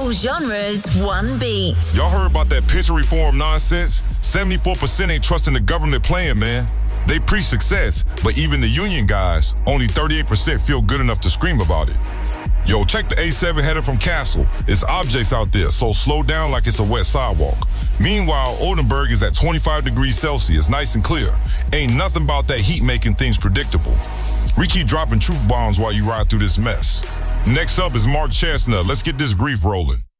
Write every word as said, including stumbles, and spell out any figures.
All genres, one beat. Y'all heard about that pension reform nonsense? seventy-four percent ain't trusting the government plan, man. They preach success, but even the union guys, only thirty-eight percent feel good enough to scream about it. Yo, check the A seven headed from Castle. It's objects out there, so slow down like it's a wet sidewalk. Meanwhile, Oldenburg is at twenty-five degrees Celsius, nice and clear. Ain't nothing about that heat making things predictable. We keep dropping truth bombs while you ride through this mess. Next up is Mark Chestnut. Let's get this grief rolling.